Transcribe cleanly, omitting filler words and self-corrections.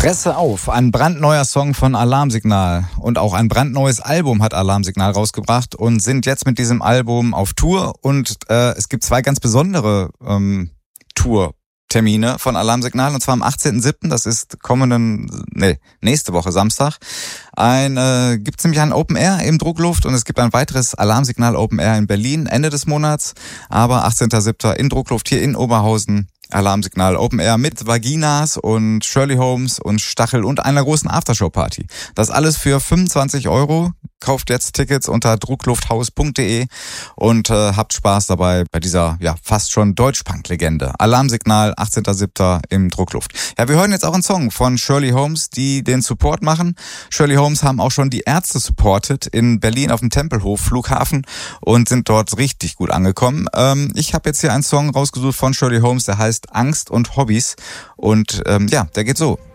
Fresse auf, ein brandneuer Song von Alarmsignal und auch ein brandneues Album hat Alarmsignal rausgebracht und sind jetzt mit diesem Album auf Tour und es gibt zwei ganz besondere Tourtermine von Alarmsignal und zwar am 18.07., das ist nächste Woche Samstag, gibt's nämlich ein Open Air im Druckluft und es gibt ein weiteres Alarmsignal Open Air in Berlin Ende des Monats, aber 18.07. in Druckluft hier in Oberhausen. Alarmsignal Open Air mit Vaginas und Shirley Holmes und Stachel und einer großen Aftershow-Party. Das alles für 25 €. Kauft jetzt Tickets unter drucklufthaus.de und habt Spaß dabei bei dieser fast schon Deutschpunk-Legende. Alarmsignal, 18.07. im Druckluft. Ja, wir hören jetzt auch einen Song von Shirley Holmes, die den Support machen. Shirley Holmes haben auch schon die Ärzte supportet in Berlin auf dem Tempelhof Flughafen und sind dort richtig gut angekommen. Ich habe jetzt hier einen Song rausgesucht von Shirley Holmes, der heißt Angst und Hobbys und der geht so.